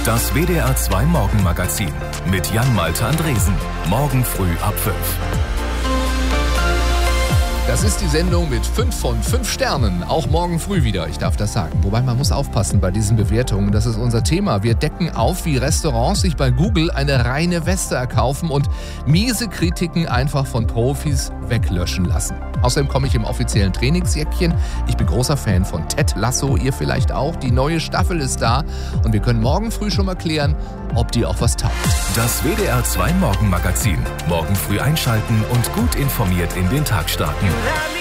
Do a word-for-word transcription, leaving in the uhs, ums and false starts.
Das W D R zwei Morgenmagazin mit Jan-Malte Andresen. Morgen früh ab fünf. Das ist die Sendung mit fünf von fünf Sternen, auch morgen früh wieder, ich darf das sagen. Wobei man muss aufpassen bei diesen Bewertungen, das ist unser Thema. Wir decken auf, wie Restaurants sich bei Google eine reine Weste erkaufen und miese Kritiken einfach von Profis weglöschen lassen. Außerdem komme ich im offiziellen Trainingsjäckchen. Ich bin großer Fan von Ted Lasso, ihr vielleicht auch. Die neue Staffel ist da und wir können morgen früh schon mal klären, ob die auch was taugt. Das W D R zwei Morgenmagazin. Morgen früh einschalten und gut informiert in den Tag starten.